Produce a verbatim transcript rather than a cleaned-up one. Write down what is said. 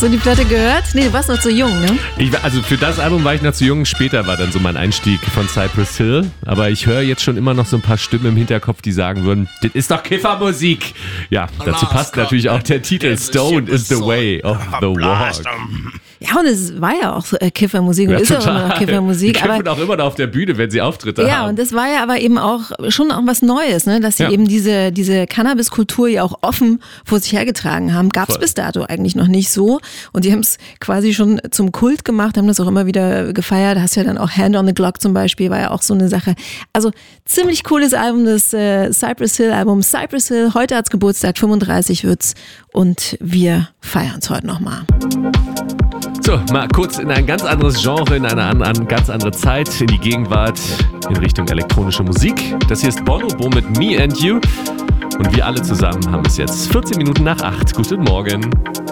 Hast du die Platte gehört? Nee, du warst noch zu jung, ne? Ich, also für das Album war ich noch zu jung. Später war dann so mein Einstieg von Cypress Hill. Aber ich höre jetzt schon immer noch so ein paar Stimmen im Hinterkopf, die sagen würden, das ist doch Kiffermusik. Ja, dazu passt natürlich auch der Titel Stone is the way of the walk. Ja, und es war ja auch so äh, Kiffermusik und Ja, ist ja total. auch immer noch Kiffermusik. Die kiffen Aber auch immer noch auf der Bühne, wenn sie Auftritte ja, haben. und das war ja aber eben auch schon auch was Neues, ne? Dass sie Ja. eben diese, diese Cannabis-Kultur ja auch offen vor sich hergetragen haben. Gab es bis dato eigentlich noch nicht so. Und die haben es quasi schon zum Kult gemacht, haben das auch immer wieder gefeiert. Da hast du ja dann auch Hand on the Clock zum Beispiel, war ja auch so eine Sache. Also ziemlich cooles Album, das äh, Cypress Hill Album. Cypress Hill, heute hat's Geburtstag, fünfunddreißig wird's. Und wir feiern es heute nochmal. So, mal kurz in ein ganz anderes Genre, in eine an, an ganz andere Zeit, in die Gegenwart, in Richtung elektronische Musik. Das hier ist Bonobo mit Me and You. Und wir alle zusammen haben es jetzt vierzehn Minuten nach acht. Guten Morgen.